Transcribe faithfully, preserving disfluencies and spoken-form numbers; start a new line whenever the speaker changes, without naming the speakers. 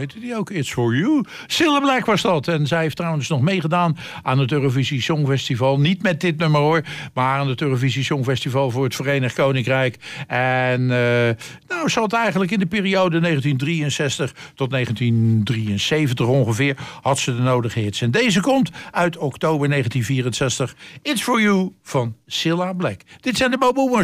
heette die ook? It's for you. Cilla Black was dat. En zij heeft trouwens nog meegedaan aan het Eurovisie Songfestival. Niet met dit nummer hoor, maar aan het Eurovisie Songfestival voor het Verenigd Koninkrijk. En uh, nou, ze had eigenlijk in de periode negentien drieënzestig tot negentien drieënzeventig ongeveer, had ze de nodige hits. En deze komt uit oktober negentien vierenzestig. It's for you van Cilla Black. Dit zijn de Boboomers.